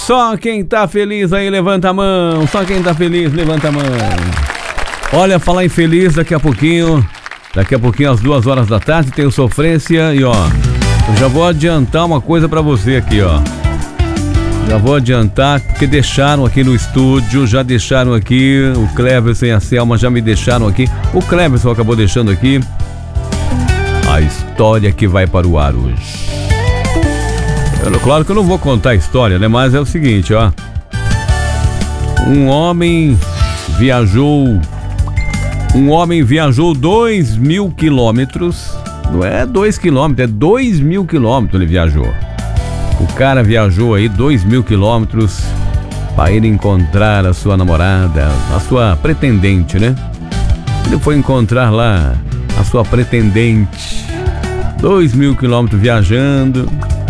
Só quem tá feliz aí, levanta a mão. Só quem tá feliz, levanta a mão. Olha, falar em feliz, daqui a pouquinho às 2 horas da tarde tem o Sofrência. E ó, eu já vou adiantar uma coisa pra você aqui, ó. Já vou adiantar, porque deixaram aqui no estúdio, já deixaram aqui, o Cleverson e a Selma já me deixaram aqui. O Cleverson acabou deixando aqui a história que vai para o ar hoje. Claro que eu não vou contar a história, né? Mas é o seguinte, ó. Um homem viajou 2.000 quilômetros. Não é 2 quilômetros, é 2.000 quilômetros ele viajou. O cara viajou aí 2.000 quilômetros para ir encontrar a sua namorada, a sua pretendente, né? Ele foi encontrar lá a sua pretendente. 2.000 quilômetros viajando.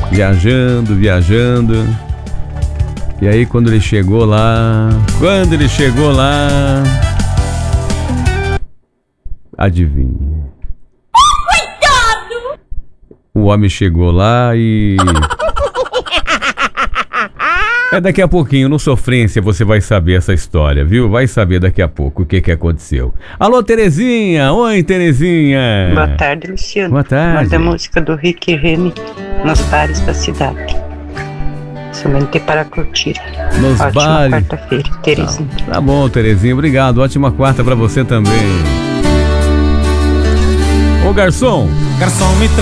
E aí quando ele chegou lá, adivinha? Coitado! O homem chegou lá e... daqui a pouquinho, no Sofrência, você vai saber essa história, viu? Vai saber daqui a pouco o que aconteceu. Alô, Terezinha! Oi, Terezinha! Boa tarde, Luciano. Boa tarde. Manda a música do Rick Rene nos bares da cidade. Somente para curtir. Nos Ótima bares. quarta-feira, Terezinha. Tá bom, Terezinha, obrigado. Ótima quarta pra você também. Ô, garçom! Garçom, me traz